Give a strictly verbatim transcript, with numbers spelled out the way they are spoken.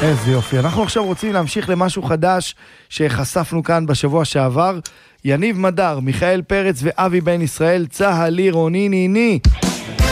איזה יופי. אנחנו עכשיו רוצים להמשיך למשהו חדש שחשפנו כאן בשבוע שעבר. יניב מדר, מיכאל פרץ ואבי בן ישראל, צהלי רוני ניני.